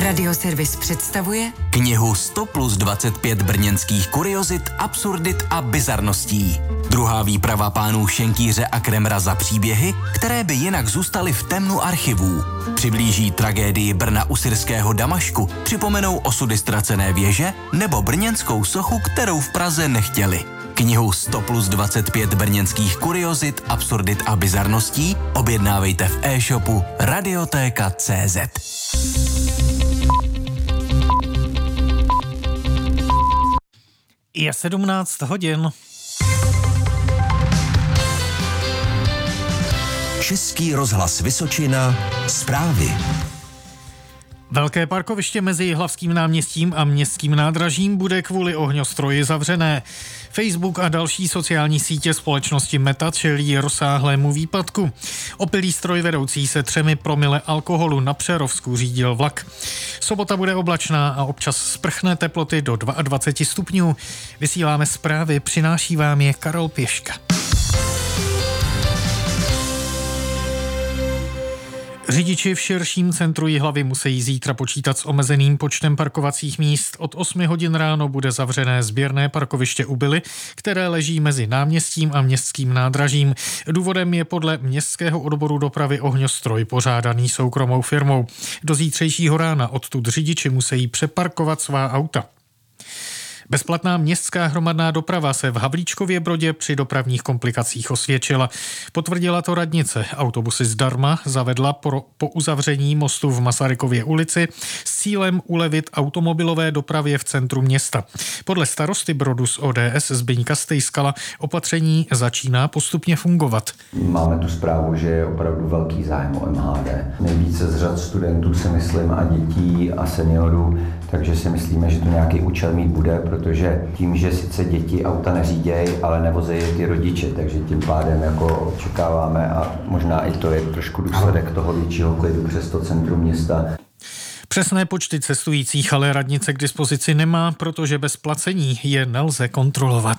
Radioservis představuje knihu 100 plus 25 brněnských kuriozit, absurdit a bizarností. Druhá výprava pánů Šenkýře a Kremra za příběhy, které by jinak zůstaly v temnu archivů. Přiblíží tragédii Brna u syrského Damašku, připomenou osudy ztracené věže nebo brněnskou sochu, kterou v Praze nechtěli. Knihu 100 plus 25 brněnských kuriozit, absurdit a bizarností objednávejte v e-shopu Radiotéka.cz. Je 17 hodin. Český rozhlas Vysočina, zprávy. Velké parkoviště mezi Jihlavským náměstím a Městským nádražím bude kvůli ohňostroji zavřené. Facebook a další sociální sítě společnosti Meta čelí rozsáhlému výpadku. Opilý strojvedoucí se 3 promile alkoholu na Přerovsku řídil vlak. Sobota bude oblačná a občas sprchne, teploty do 22 stupňů. Vysíláme zprávy, přináší vám je Karol Pěška. Řidiči v širším centru Jihlavy musí zítra počítat s omezeným počtem parkovacích míst. Od 8 hodin ráno bude zavřené sběrné parkoviště u Bily, které leží mezi náměstím a Městským nádražím. Důvodem je podle Městského odboru dopravy ohňostroj pořádaný soukromou firmou. Do zítřejšího rána odtud řidiči musí přeparkovat svá auta. Bezplatná městská hromadná doprava se v Havlíčkově Brodě při dopravních komplikacích osvědčila. Potvrdila to radnice. Autobusy zdarma zavedla po uzavření mostu v Masarykově ulici s cílem ulevit automobilové dopravě v centru města. Podle starosty Brodu z ODS Zbyňka Stejskala opatření začíná postupně fungovat. Máme tu zprávu, že je opravdu velký zájem o MHD. Nejvíce z řad studentů si myslím a dětí a seniorů, takže si myslíme, že to nějaký účel mít bude, protože tím, že sice děti auta neřídějí, ale nevozejí ty rodiče, takže tím pádem jako očekáváme a možná i to je trošku důsledek toho většího klidu přes to centrum města. Přesné počty cestujících ale radnice k dispozici nemá, protože bez placení je nelze kontrolovat.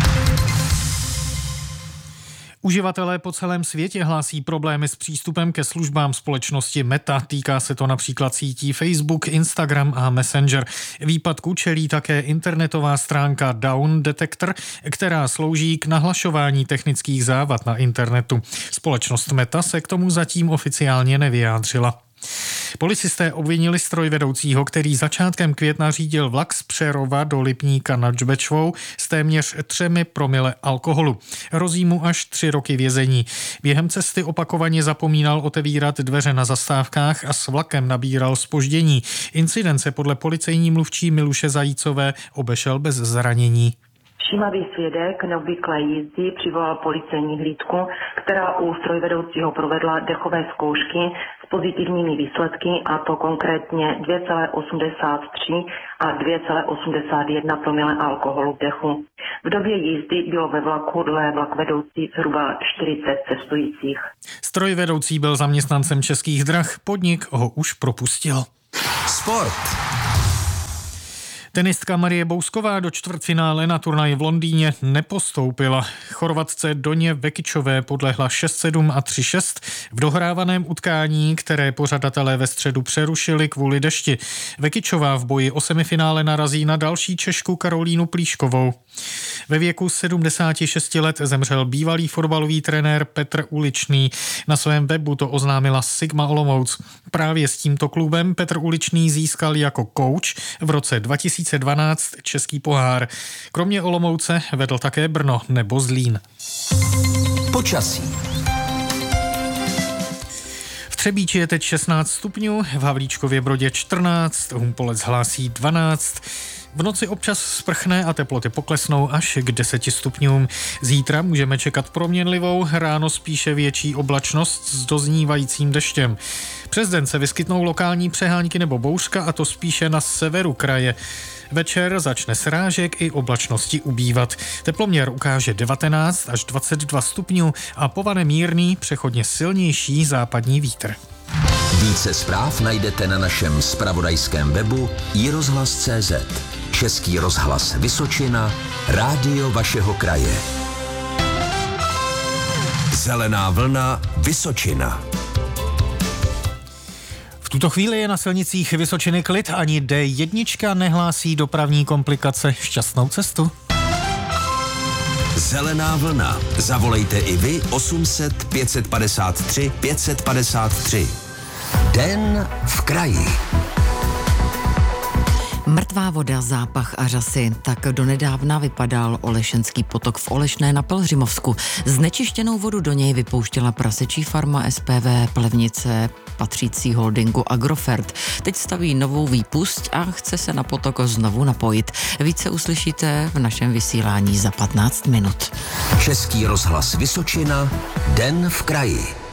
Uživatelé po celém světě hlásí problémy s přístupem ke službám společnosti Meta. Týká se to například sítí Facebook, Instagram a Messenger. Výpadku čelí také internetová stránka Down Detector, která slouží k nahlašování technických závad na internetu. Společnost Meta se k tomu zatím oficiálně nevyjádřila. Policisté obvinili strojvedoucího, který začátkem května řídil vlak z Přerova do Lipníka nad Žbečvou s téměř 3 promile alkoholu. Hrozí mu až 3 roky vězení. Během cesty opakovaně zapomínal otevírat dveře na zastávkách a s vlakem nabíral zpoždění. Incident se podle policejní mluvčí Miluše Zajícové obešel bez zranění. Všímavý svědek neobvyklé jízdy přivolal policejní hlídku, která u strojvedoucího provedla dechové zkoušky s pozitivními výsledky, a to konkrétně 2,83 a 2,81 promile alkoholu v dechu. V době jízdy bylo ve vlaku dle vlakvedoucí zhruba 40 cestujících. Strojvedoucí byl zaměstnancem Českých drah, podnik ho už propustil. Sport. Tenistka Marie Bousková do čtvrtfinále na turnaji v Londýně nepostoupila. Chorvatce Doně Vekičové podlehla 6-7 a 3-6 v dohrávaném utkání, které pořadatelé ve středu přerušili kvůli dešti. Vekičová v boji o semifinále narazí na další Češku Karolínu Plíškovou. Ve věku 76 let zemřel bývalý fotbalový trenér Petr Uličný. Na svém webu to oznámila Sigma Olomouc. Právě s tímto klubem Petr Uličný získal jako coach v roce 2012 český pohár. Kromě Olomouce vedl také Brno nebo Zlín. Počasí. V Třebíči je teď 16 stupňů, v Havlíčkově Brodě 14, Humpolec hlásí 12. V noci občas sprchne a teploty poklesnou až k 10 stupňům. Zítra můžeme čekat proměnlivou, ráno spíše větší oblačnost s doznívajícím deštěm. Přes den se vyskytnou lokální přehánky nebo bouřka, a to spíše na severu kraje. Večer začne srážek i oblačnosti ubývat. Teploměr ukáže 19 až 22 stupňů a povane mírný, přechodně silnější západní vítr. Více zpráv najdete na našem zpravodajském webu iRozhlas.cz. Český rozhlas Vysočina, rádio vašeho kraje. Zelená vlna Vysočina. V tuto chvíli je na silnicích Vysočiny klid, ani D1 nehlásí dopravní komplikace. Šťastnou cestu. Zelená vlna. Zavolejte i vy 800 553 553. Den v kraji. Mrtvá voda, zápach a řasy. Tak donedávna vypadal Olešenský potok v Olešné na Pelhřimovsku. Znečištěnou vodu do něj vypouštěla prasečí farma SPV Plevnice patřící holdingu Agrofert. Teď staví novou výpusť a chce se na potok znovu napojit. Více uslyšíte v našem vysílání za 15 minut. Český rozhlas Vysočina. Den v kraji.